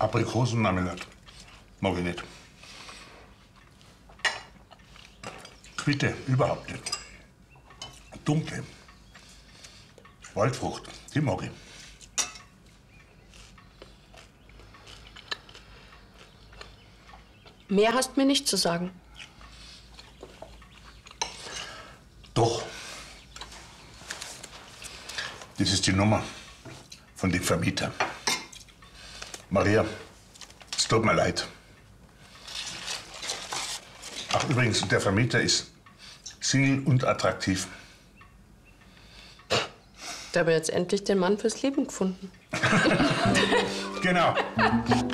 Aprikosenmarmelade. Mag ich nicht. Quitte, überhaupt nicht. Dunkle. Waldfrucht, die mag ich. Mehr hast mir nicht zu sagen. Doch. Das ist die Nummer von dem Vermieter. Maria, es tut mir leid. Ach, übrigens, der Vermieter ist Single und attraktiv. Da habe ich jetzt endlich den Mann fürs Leben gefunden. Genau.